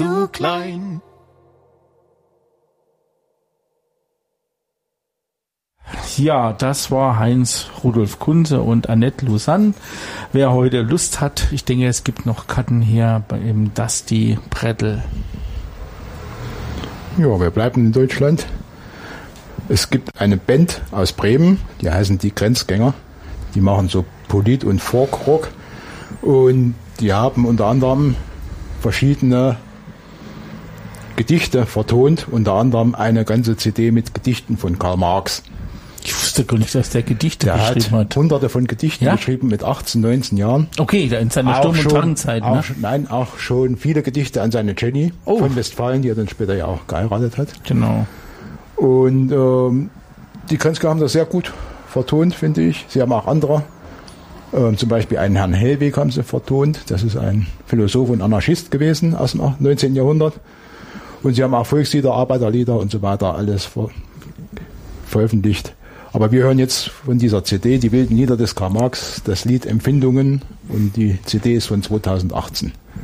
zu klein. Ja, das war Heinz Rudolf Kunze und Annette Lausanne. Wer heute Lust hat, ich denke, es gibt noch Karten hier beim Dusty Brettel. Ja, wir bleiben in Deutschland. Es gibt eine Band aus Bremen, die heißen die Grenzgänger. Die machen so Polit- und Folkrock. Und die haben unter anderem verschiedene Gedichte vertont, unter anderem eine ganze CD mit Gedichten von Karl Marx. Ich wusste gar nicht, dass der Gedichte geschrieben hat. Hunderte von Gedichten geschrieben mit 18, 19 Jahren. Okay, da in seiner Sturm- und Drangzeit. Ne? Nein, auch schon viele Gedichte an seine Jenny von Westfalen, die er dann später ja auch geheiratet hat. Genau. Und die Grenzgänger haben das sehr gut vertont, finde ich. Sie haben auch andere. Zum Beispiel einen Herrn Hellweg haben sie vertont. Das ist ein Philosoph und Anarchist gewesen aus dem 19. Jahrhundert. Und sie haben auch Volkslieder, Arbeiterlieder und so weiter alles veröffentlicht. Aber wir hören jetzt von dieser CD, die wilden Lieder des Karl Marx, das Lied Empfindungen, und die CD ist von 2018.